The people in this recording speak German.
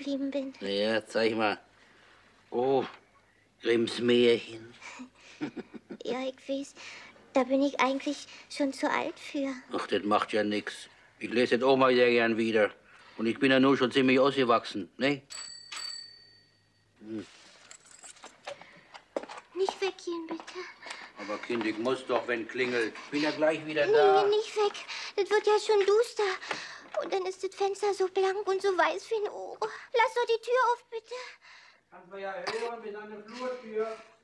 geblieben bin. Na ja, zeig mal. Oh, Grimms Märchen. Ja, ich weiß. Da bin ich eigentlich schon zu alt für. Ach, das macht ja nix. Ich lese das auch mal sehr gern wieder. Und ich bin ja nur schon ziemlich ausgewachsen, ne? Nicht weggehen, bitte. Aber Kind, ich muss doch, wenn klingelt. Ich bin ja gleich wieder da. Nee, nicht weg. Das wird ja schon duster. Und dann ist das Fenster so blank und so weiß wie ein Ohr. Lass doch die Tür auf, bitte. Kannst du ja hören, bis an die Flurtür.